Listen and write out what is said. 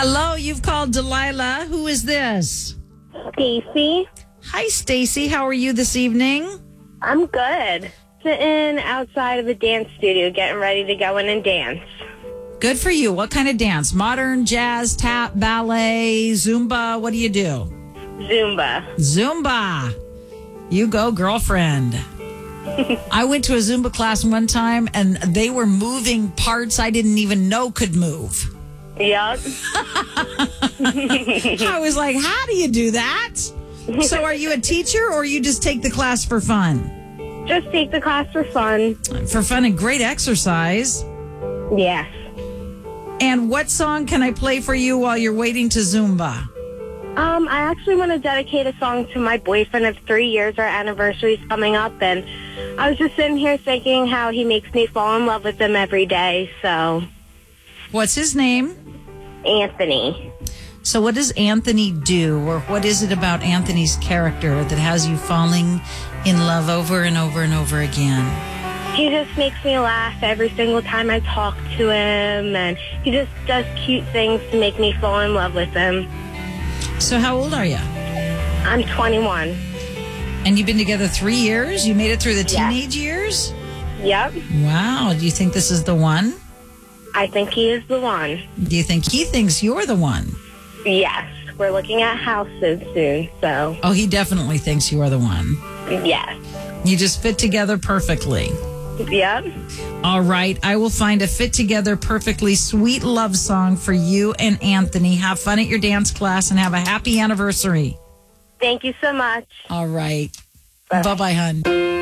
Hello, you've called Delilah. Who is this? Stacy. Hi, Stacy. How are you this evening? I'm good. Sitting outside of the dance studio, getting ready to go in and dance. Good for you. What kind of dance? Modern, jazz, tap, ballet, Zumba? What do you do? Zumba. Zumba. You go, girlfriend. I went to a Zumba class one time, and they were moving parts I didn't even know could move. Yup. I was like, how do you do that? So are you a teacher, or you just take the class for fun? Just take the class for fun. For fun and great exercise. Yes. And what song can I play for you while you're waiting to Zumba? I actually want to dedicate a song to my boyfriend of 3 years. Our anniversary's coming up, and I was just sitting here thinking how he makes me fall in love with him every day, so... What's his name? Anthony. So what does Anthony do, or what is it about Anthony's character that has you falling in love over and over and over again? He just makes me laugh every single time I talk to him, and he just does cute things to make me fall in love with him. So how old are you? I'm 21. And you've been together 3 years? You made it through the Yeah. teenage years? Yep. Wow. Do you think this is the one? I think he is the one. Do you think he thinks you're the one? Yes. We're looking at houses soon, so Oh, he definitely thinks you are the one. yes. You just fit together perfectly. Yep. All right. I will find a fit together perfectly sweet love song for you and Anthony. Have fun at your dance class and have a happy anniversary. Thank you so much. All right. Bye. Bye-bye, hon.